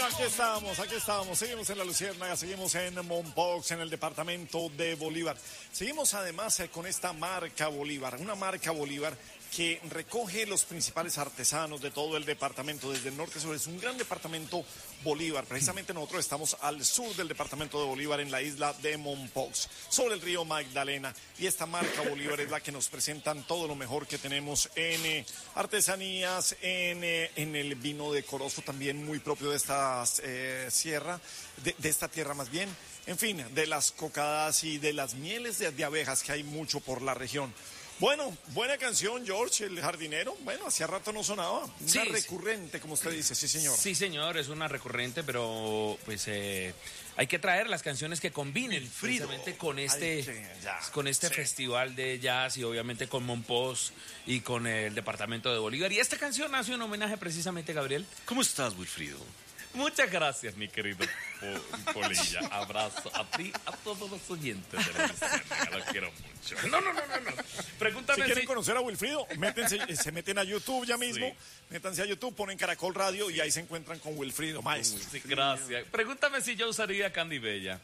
Aquí estamos, seguimos en La Luciérnaga, seguimos en Mompox, en el departamento de Bolívar. Seguimos además con esta marca Bolívar, una marca Bolívar que recoge los principales artesanos de todo el departamento, desde el norte a sur. Es un gran departamento Bolívar. Precisamente nosotros estamos al sur del departamento de Bolívar, en la isla de Mompox, sobre el río Magdalena. Y esta marca Bolívar es la que nos presentan todo lo mejor que tenemos en artesanías, en el vino decoroso, también muy propio de esta sierra, de esta tierra más bien. En fin, de las cocadas y de las mieles de abejas, que hay mucho por la región. Bueno, buena canción, George, el jardinero. Bueno, hacía rato no sonaba. Una recurrente, como usted dice, sí, señor. Sí, señor, es una recurrente, pero pues hay que traer las canciones que combinen precisamente con este festival de jazz y obviamente con Mompox y con el departamento de Bolívar. Y esta canción hace un homenaje precisamente, Gabriel. ¿Cómo estás, Wilfrido? Muchas gracias, mi querido Polilla. Abrazo a ti, a todos los oyentes de La Luciérnaga. Los quiero mucho. No. Pregúntame si quieren conocer a Wilfrido, se meten a YouTube ya mismo. Sí. Métanse a YouTube, ponen Caracol Radio y ahí se encuentran con Wilfrido, maestro. Sí, gracias. Pregúntame si yo usaría Candy Bella.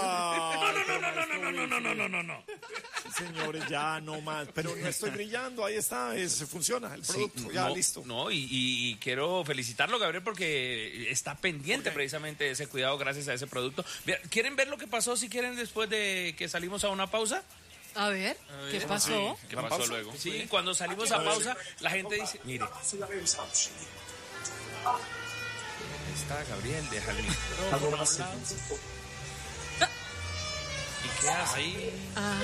No. Señores, ya no más. Pero no estoy brillando, ahí está, funciona el producto, listo. No, y quiero felicitarlo, Gabriel, porque está pendiente precisamente de ese cuidado gracias a ese producto. ¿Quieren ver lo que pasó si quieren después de que salimos a una pausa? A ver, ¿qué pasó? ¿Qué pasó luego? Sí, cuando salimos a pausa, la gente dice, mire. Ahí está, Gabriel, déjale el micrófono. ¿Y qué hace ahí?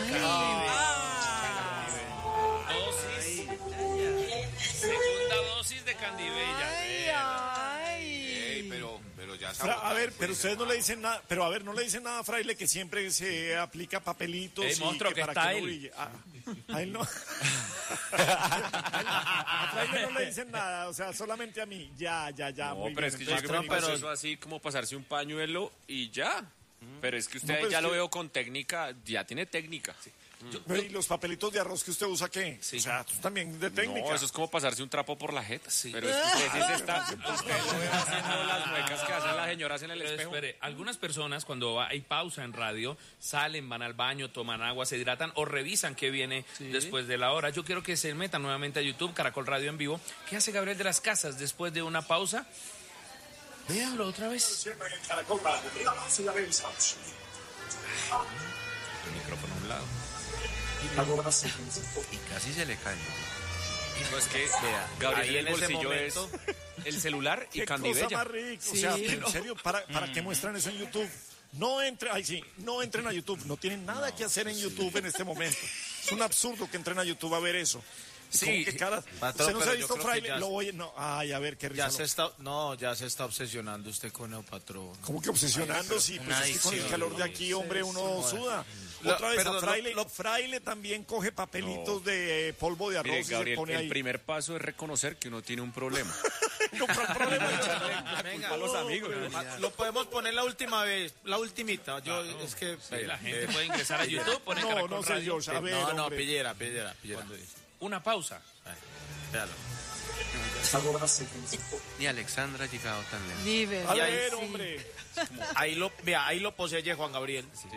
Segunda dosis de Candy Bella. Pero ya a ver, pero ustedes no le dicen nada, pero a ver, no le dicen nada a Fraile, que siempre se aplica papelitos monstruo, que para está que no brille. A él no. A Fraile no le dicen nada, o sea, solamente a mí. Ya. No, muy pero bien. es que yo creo que eso así como pasarse un pañuelo y ya. Pero es que usted ya lo veo con técnica, ya tiene técnica. Sí. ¿Y los papelitos de arroz que usted usa qué? Sí. O sea, también de técnica. No, eso es como pasarse un trapo por la jeta. Sí. Pero es que usted sí se está haciendo las muecas que hacen las señoras en el espejo. Espere, algunas personas cuando hay pausa en radio, salen, van al baño, toman agua, se hidratan o revisan qué viene después de la hora. Yo quiero que se metan nuevamente a YouTube, Caracol Radio en vivo. ¿Qué hace Gabriel de las Casas después de una pausa? Véanlo otra vez. El micrófono a un lado. Y casi se le cae. No, es que Gabriel en el bolsillo es el celular y Candy Bella. O sea, en serio, ¿para qué muestran eso en YouTube? No entren a YouTube. No tienen nada que hacer en YouTube en este momento. Es un absurdo que entren a YouTube a ver eso. Sí, patrón, ¿usted no se ha visto Fraile? A ver, qué risa. Ya se está obsesionando usted con el patrón. ¿Cómo que obsesionando? Sí, pues es que con el calor de aquí, hombre, uno suda. Otra vez, Fraile también coge papelitos de polvo de arroz. Mire, Gabriel, y se pone ahí. El primer paso es reconocer que uno tiene un problema. No, problema es echarle venga, a los amigos. Lo podemos poner la última vez, la ultimita. Es que la gente puede ingresar a YouTube, poner no sé, George, a ver, no, pillera. Una pausa. Véalo. Ni Alexandra ha llegado tan lejos. A ver, hombre. Ahí lo posee Juan Gabriel. Sí.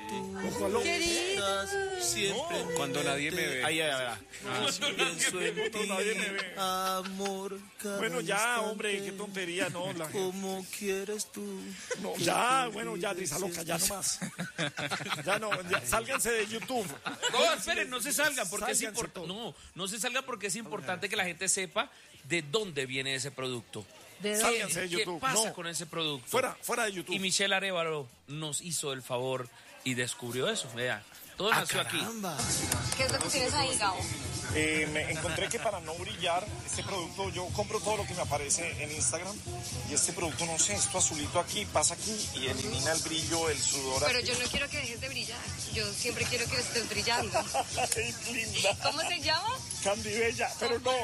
Siempre cuando nadie me ve. Ahí, verá. Nadie me ve. Amor. Bueno, ya, hombre, qué tontería, ¿no? ¿Cómo quieres tú? No, ya, bueno, ya, Drisa Loca, ya no más. Sálganse de YouTube. No, esperen, no se salgan porque es importante. No se salgan porque es importante que la gente sepa de dónde viene ese producto. Sálganse de YouTube. ¿Qué pasa con ese producto? Fuera de YouTube. Y Michelle Arévalo nos hizo el favor y descubrió eso. Vea, todo nació aquí. ¿Qué es lo que tienes ahí, Gabo? Me encontré que para no brillar, este producto, yo compro todo lo que me aparece en Instagram y este producto, no sé, esto azulito aquí, pasa aquí y elimina el brillo, el sudor. Pero yo no quiero que dejes de brillar, yo siempre quiero que estés brillando. ¡Ay, linda! ¿Cómo se llama? Candy Bella, pero no.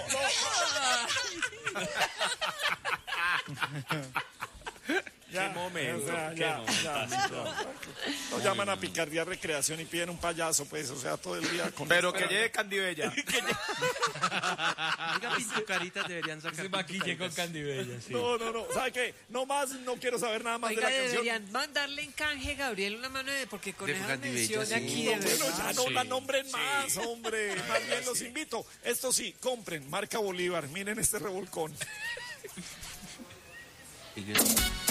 Ya, Qué momento, o sea, qué ya, momento. ya. Nos llaman a picardía recreación y piden un payaso, pues, o sea, todo el día con Pero esta- que lleve Candibella. Oiga, Pintucaritas deberían sacar. Se maquille con Candibella, sí. No, ¿sabe qué? No más, no quiero saber nada más Oiga, de la canción. deberían mandarle en canje, Gabriel, una mano de... Porque con De esa Candibella, mención sí. aquí, de Bueno, verdad. ya no Sí, la nombren más, hombre. Más bien los invito. Esto sí, compren, marca Bolívar. Miren este revolcón. Y que-